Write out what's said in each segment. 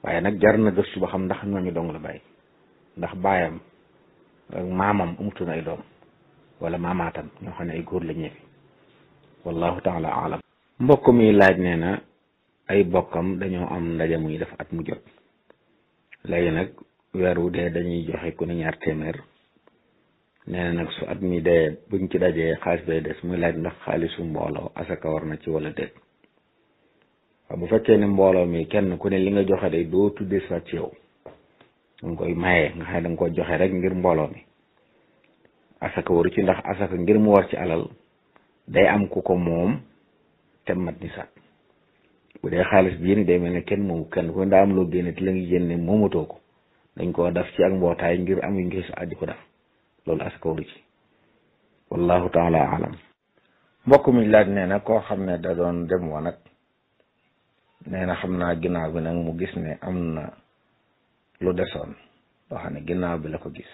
waaye nag jar na gëstu ba xam ndax ñooñu dong la bàyyi ndax baayam ak maamam amutoon ay doom wala maamaatam ñoo xam ne ay góor la ñeefi wallahu taala alam. mbokk mi laaj nee na ay bokkam dañoo am ndaje muy def at mu jot léegi nag weer wu dee dañuy joxe ku ne 2 téeméer nee na nag su at mi dee buñ ci dajee xaalis bay des muy laaj ndax xaalisu mbooloo asaka war na ci wala déet. waaw bu fekkee ne mbooloo mi kenn ku ne li nga joxe day doo tuddee sa ci yow danga koy maye nga xam ne danga ko joxe rek ngir mbooloo mi asaka waru ci ndax asaka ngir mu war ci alal day am ku ko moom te mat nisaab bu dee xaalis bi yéen day mel ne kenn moomu kenn ku ne daa am loo génne te la ngi génne moomatoo ko dañ koo def ci ak mbootaay ngir am yu ngi sa addi ko def loolu asaka waru ci wallahu taala alam. mbokk mi laaj nee na koo xam ne da doon dem wa nag nee na xam naa ginnaaw bi nag mu gis ne am na lu desoon loo xam ne ginnaaw bi la ko gis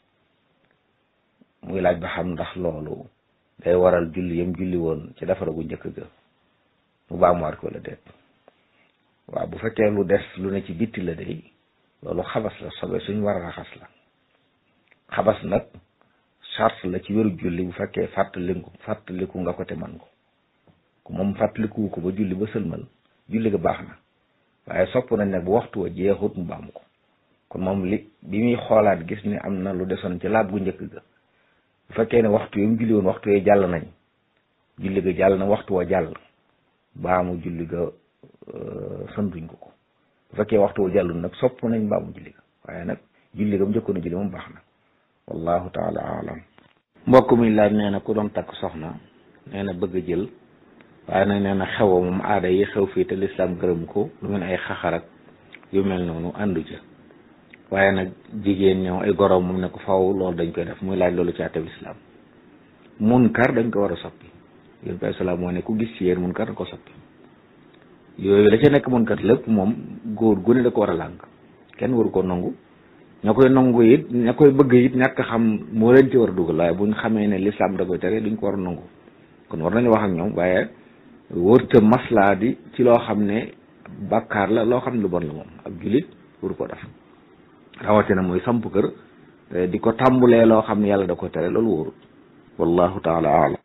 muy laaj ba xam ndax loolu day waral julli yam julli woon ci defara gu njëkk ga mu baamuwaat ko la déet. waaw bu fekkee lu des lu ne ci bitti la day loolu xabas la sobe suñ war a raxas la. xabas nag charte la ci wéru julli bu fekkee fàttaliku nga ko te man ko ku moom fàttalikuwu ko ba julli ba sëlmal julli ga baax na waaye sopp nañ nag bu waxtu wa jeexut mu baamu ko kon moom bi muy xoolaat gis ne am na lu desoon ci laab gu njëkk ga bu fekkee ne waxtu yi mu julli woon waxtu yi jàll nañ julli ga jàll na waxtu wa jàll baamu julli ga santuñ ko bu fekkee waxtu wa jàllul nag sopp nañ baamu julli ga waaye nag julli ga mu njëkkoon a julli moom baax na wallahu taala alam. mbokk mi laaj nee na ku doon takk soxna nee na bëgg a jël waaye nag nee na xew moom aada yi xew fii te lislaam gërëm ko lu mel ay xaxarak yu mel noonu àndu ca waaye nag jigéen ñëw ay goroom moom ne ko faw loolu dañ koy def muy laaj loolu ci àtteb lislaam. munkar dañ ko war a soppi yéen bi salaam moo ne ku gis ci yéen munkar da ko soppi yooyu la ca nekk munkar lépp moom góor gu ne da ko war a làng kenn waru ko nangu ña koy nangu it ña koy bëgg it ñàkk xam moo leen ci war a dugal waaye buñ xamee ne lislaam da koy tere duñ ko war a nangu kon war nañu wax ak ñoom waaye wërta maslaa di ci loo xam ne bàkkaar la loo xam ne lu bon la moom ab julit waru ko def rawatina muy samp kër di ko tàmbulee loo xam ne yàlla da ko tere loolu wóorut wallahu taala alam.